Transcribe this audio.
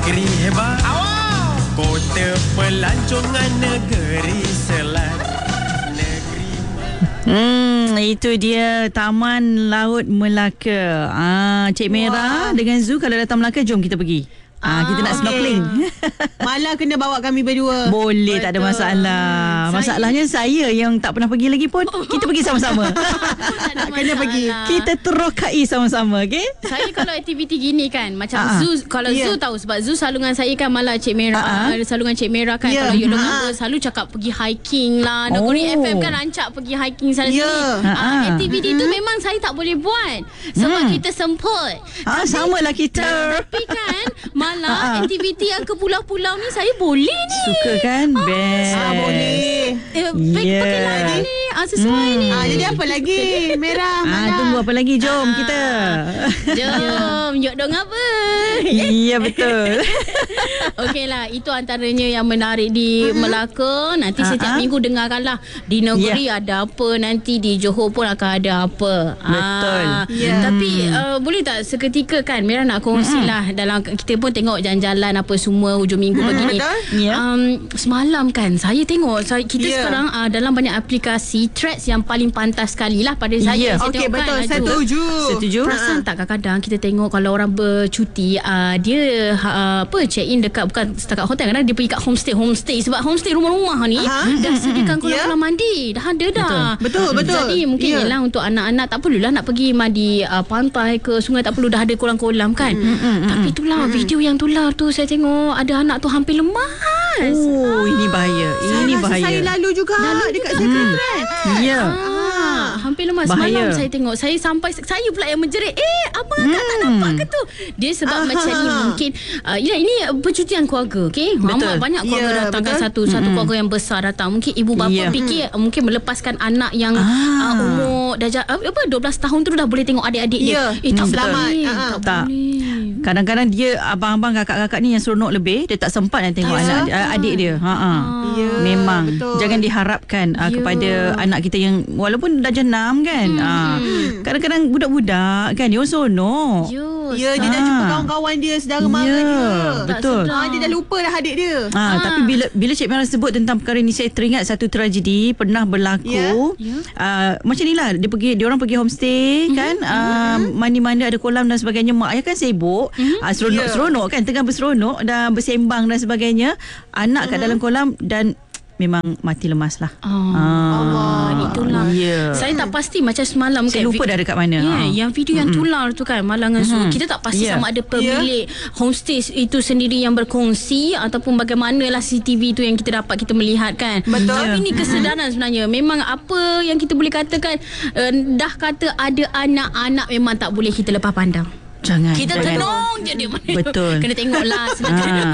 negeri hebat. Kota pelancongan negeri Selat. Itu dia Taman Laut Melaka. Cik Merah dengan Zu, kalau datang Melaka jom kita pergi. Kita nak snorkeling. Malah kena bawa kami berdua. Boleh. Betul. Tak ada masalah. Masalahnya saya yang tak pernah pergi lagi pun. Kita pergi sama-sama. Kena pergi. Kita terokai sama-sama. Okay? Saya kalau aktiviti gini kan, macam Zu, kalau Zu tahu, sebab Zu selalu dengan saya kan, malah Cik Merah selalu dengan Cik Merah kan. Kalau you dengar selalu cakap pergi hiking lah. Negeri FM kan rancak pergi hiking sana sini. Aktiviti tu memang saya tak boleh buat sebab kita semput. Samalah kita. Tapi kan malah aktiviti yang ke pulau-pulau ni saya boleh ni. Suka kan? Best. Boleh. Pakai lagu ni sesuai ni. Jadi apa lagi? Merah. Tunggu apa lagi? Jom kita. Jom. Yuk dong apa? Ya, betul. Okeylah, itu antaranya yang menarik di Melaka. Nanti setiap minggu dengarkanlah di negeri ada apa, nanti di Johor pun akan ada apa. Betul. Tapi boleh tak seketika kan Merah nak kongsilah dalam kita pun tengok jalan-jalan apa semua hujung minggu begini. Semalam kan saya tengok kita sekarang dalam banyak aplikasi Threads yang paling pantas sekali lah pada saya. Okey, betul. Setuju. Perasan tak kadang-kadang kita tengok kalau orang bercuti dia check in dekat, bukan setakat hotel, kadang dia pergi kat homestay sebab homestay rumah-rumah ni dah sediakan kolam mandi, dah ada dah. Betul. Jadi mungkin ialah untuk anak-anak tak perlulah nak pergi mandi pantai ke sungai, tak perlu, dah ada kolam-kolam kan. Tapi itulah video yang tular tu saya tengok ada anak tu hampir lemas. Ini bahaya. Ini bahaya. Saya lalu juga dekat Secret. Ya. Hampir lemas. Bahaya. Semalam saya tengok, saya pula yang menjerit, abang akak tak nampak ke tu? Dia sebab macam ni mungkin ini percutian keluarga, okey? Banyak keluarga datang kan, satu keluarga yang besar datang. Mungkin ibu bapa fikir mungkin melepaskan anak yang umur dah 12 tahun tu dah boleh tengok adik-adik dia. Tak selamat. Tak. Kadang-kadang dia abang-abang kakak-kakak ni yang seronok lebih, dia tak sempat nak tengok adik dia. Memang betul. Jangan diharapkan kepada anak kita yang walaupun dah jenam kan. Kadang-kadang budak-budak kan dia orang seronok. Dia dah jumpa kawan-kawan dia, saudara mara dia. Betul. Dia dah lupa dah adik dia. Tapi bila Cik Merah sebut tentang perkara ni, saya teringat satu tragedi pernah berlaku. Macam ni lah, dia orang pergi homestay kan, mandi-mandi ada kolam dan sebagainya. Mak ayah kan sibuk, seronok kan, tengah berseronok dan bersembang dan sebagainya. Anak kat dalam kolam dan memang mati lemas lah. Allah, itulah. Saya tak pasti macam semalam saya lupa dah dekat mana. Yang video yang tular tu kan Malangan Zoo, kita tak pasti sama ada pemilik homestay itu sendiri yang berkongsi ataupun bagaimanalah CCTV tu yang kita dapat kita melihat kan. Betul. Tapi ni kesedaran sebenarnya. Memang apa yang kita boleh katakan, dah kata ada anak-anak memang tak boleh kita lepas pandang. Jangan. Kita tenung je dia mana. Betul. Kena tengoklah sebenarnya.